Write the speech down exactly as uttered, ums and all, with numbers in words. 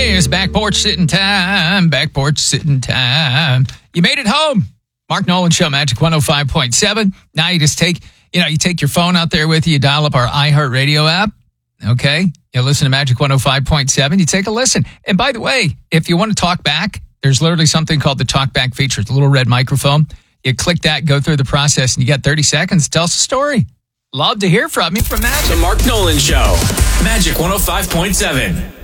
is back porch sitting time. Back porch sitting time. You made it home. Mark Nolan Show, Magic one oh five point seven. Now you just take, you know, you take your phone out there with you. You dial up our iHeartRadio app. Okay. You listen to Magic one oh five point seven. You take a listen. And by the way, if you want to talk back, there's literally something called the talk back feature. It's a little red microphone. You click that, go through the process, and you get thirty seconds. Tell us a story. Love to hear from you from Magic. The Mark Nolan Show, Magic one oh five point seven.